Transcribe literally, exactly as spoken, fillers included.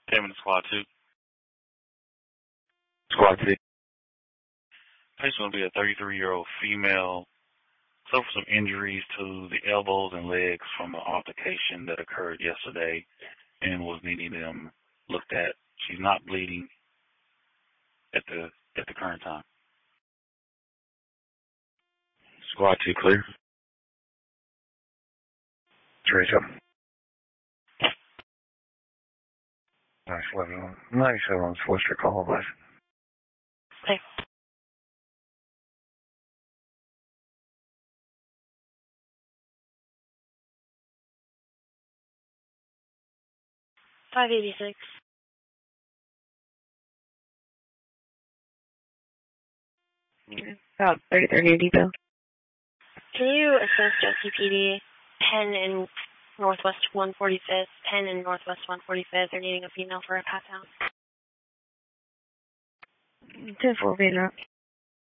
Damon to Squad two. Squad two. Patient will be a thirty-three-year-old female. Suffered some injuries to the elbows and legs from an altercation that occurred yesterday and was needing them looked at. She's not bleeding at the at the current time. Squad two clear. Teresa. ninety-seven, ninety-seven, what's your call, please? Okay. five eighty-six. About thirty thirty depot. Can you assist J C P D ten in Northwest one forty-fifth, ten in Northwest one forty-fifth? They're needing a female for a pass out. ten four, Vietnam.